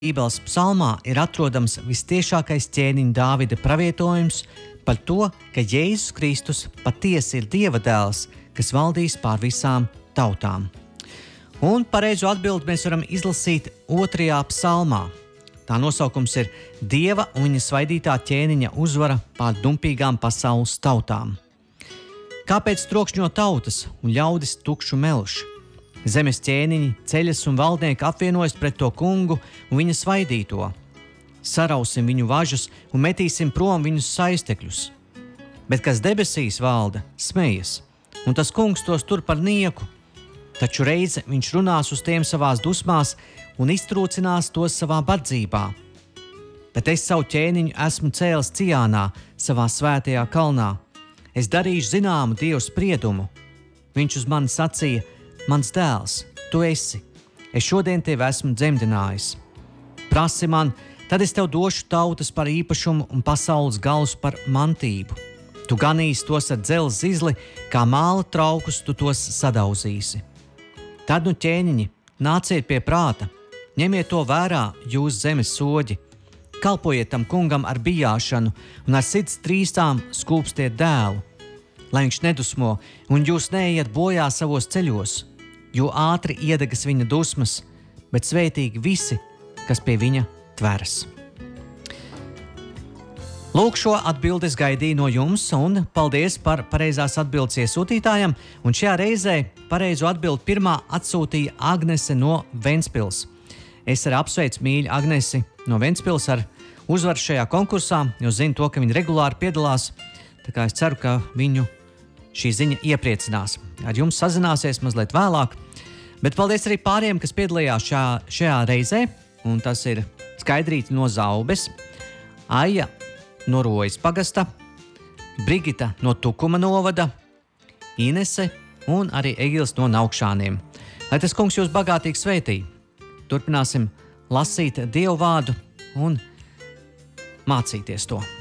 Bībeles psalmā ir atrodams vistiešākais ķēniņa Dāvida pravietojums par to, ka Jēzus Kristus patiesi ir Dieva dēls, kas valdīs pār visām tautām. Un pareizo atbildi mēs varam izlasīt 2. psalmā. Tā nosaukums ir Dieva un viņa svaidītā ķēniņa uzvara pār dumpīgām pasaules tautām. Kāpēc trokšņo tautas un ļaudis tukšu melš? Zemes ķēniņi, ceļas un valdnieki apvienojas pret to kungu un viņa svaidīto. Sarausim viņu važus un metīsim prom viņus saistekļus. Bet kas debesīs valda, smejas, un tas kungs tos tur par nieku. Taču reize viņš runās uz tiem savās dusmās un iztrūcinās tos savā bardzībā. Bet es savu ķēniņu esmu cēlis Ciānā, savā svētajā kalnā. Es darīšu zināmu Dievu spriedumu. Viņš uz mani sacīja: Mans dēls, tu esi, es šodien tevi esmu dzemdinājis. Prasi man, tad es tev došu tautas par īpašumu un pasaules galus par mantību. Tu ganīsi tos ar dzelzs zizli, kā māla traukus tu tos sadauzīsi. Tad nu ķēniņi, nāciet pie prāta, ņemiet to vērā jūs zemes soģi, kalpojiet tam kungam ar bijāšanu un ar sirds trīstām skūpstiet dēlu, lai viņš nedusmo un jūs neiet bojā savos ceļos, jo ātri iedegas viņa dusmas, bet svētīgi visi, kas pie viņa tveras. Lūk, šo atbildi es gaidīju no jums, un paldies par pareizās atbildes iesūtītājam, un šajā reizē pareizo atbildi pirmā atsūtīja Agnese no Ventspils. Es arī apsveicu mīļu Agnesi no Ventspils ar uzvaru šajā konkursā, jo zinu to, ka viņa regulāri piedalās, tā kā es ceru, ka viņu šī ziņa iepriecinās. Ar jums sazināsies mazliet vēlāk, bet paldies arī pāriem, kas piedalījās šajā reizē, un tas ir Skaidrīta no Zaubes, Aija no Rojas pagasta, Brigita no Tukuma novada, Inese un arī Egils no Naukšāniem. Lai tas kungs jūs bagātīgi svētī. Turpināsim lasīt Dievu vārdu un mācīties to.